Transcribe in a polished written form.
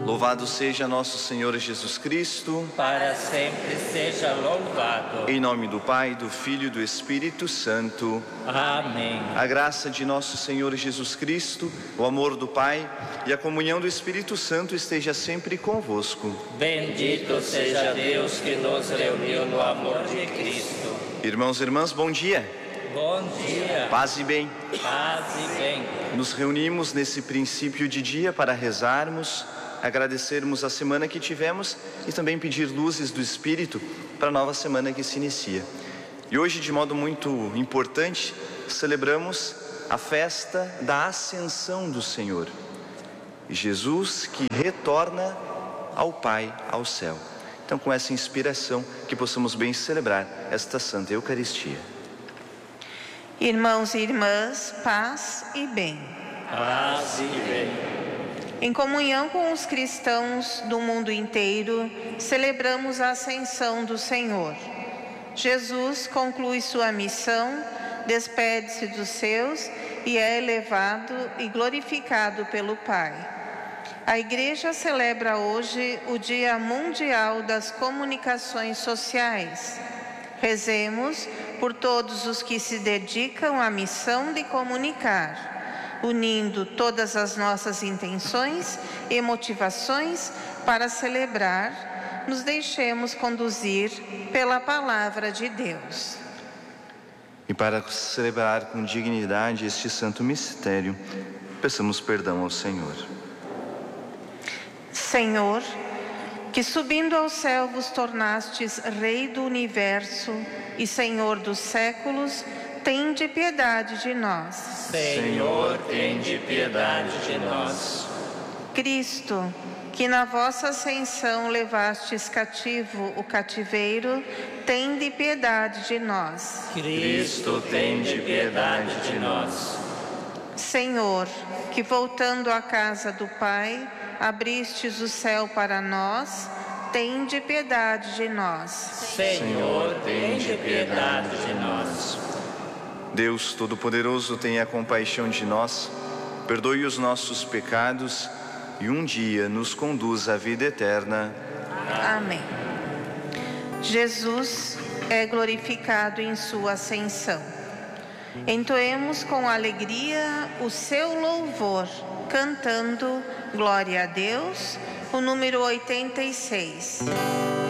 Louvado seja nosso Senhor Jesus Cristo. Para sempre seja louvado. Em nome do Pai, do Filho e do Espírito Santo. Amém. A graça de nosso Senhor Jesus Cristo, o amor do Pai e a comunhão do Espírito Santo esteja sempre convosco. Bendito seja Deus que nos reuniu no amor de Cristo. Irmãos e irmãs, bom dia. Bom dia. Paz e bem. Paz e bem. Nos reunimos nesse princípio de dia para rezarmos, agradecermos a semana que tivemos e também pedir luzes do Espírito para a nova semana que se inicia. E hoje, de modo muito importante, celebramos a festa da Ascensão do Senhor. Jesus que retorna ao Pai, ao céu. Então, com essa inspiração, que possamos bem celebrar esta Santa Eucaristia. Irmãos e irmãs, paz e bem. Paz e bem. Em comunhão com os cristãos do mundo inteiro, celebramos a ascensão do Senhor. Jesus conclui sua missão, despede-se dos seus e é elevado e glorificado pelo Pai. A Igreja celebra hoje o Dia Mundial das Comunicações Sociais. Rezemos por todos os que se dedicam à missão de comunicar, unindo todas as nossas intenções e motivações para celebrar, nos deixemos conduzir pela palavra de Deus. E para celebrar com dignidade este santo mistério, peçamos perdão ao Senhor. Senhor, que subindo ao céu vos tornastes Rei do Universo e Senhor dos séculos, tende piedade de nós. Senhor, tende piedade de nós. Cristo, que na vossa ascensão levastes cativo o cativeiro, tende piedade de nós. Cristo, tende piedade de nós. Senhor, que voltando à casa do Pai, abristes o céu para nós, tende piedade de nós. Senhor, tende piedade de nós. Deus Todo-Poderoso, tenha compaixão de nós, perdoe os nossos pecados e um dia nos conduza à vida eterna. Amém. Jesus é glorificado em sua ascensão. Entoemos com alegria o seu louvor, cantando Glória a Deus, o número 86.